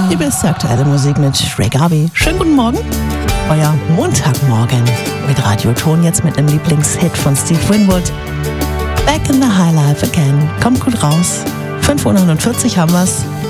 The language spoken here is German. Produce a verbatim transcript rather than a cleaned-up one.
Die beste aktuelle Musik mit Ray Garvey. Schönen guten Morgen. Euer Montagmorgen mit Radio Ton, jetzt mit einem Lieblingshit von Steve Winwood. Back in the High Life again. Kommt gut raus. fünf Uhr neunundvierzig haben wir's.